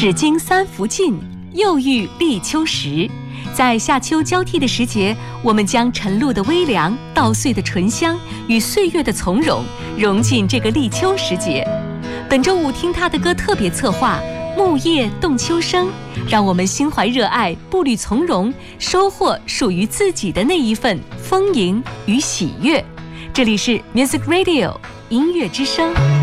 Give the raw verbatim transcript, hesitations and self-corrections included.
始经三伏尽，又遇立秋时。在夏秋交替的时节，我们将晨露的微凉、稻穗的醇香与岁月的从容融进这个立秋时节。本周五听他的歌特别策划《木叶动秋声》，让我们心怀热爱，步履从容，收获属于自己的那一份丰盈与喜悦。这里是 Music Radio 音乐之声。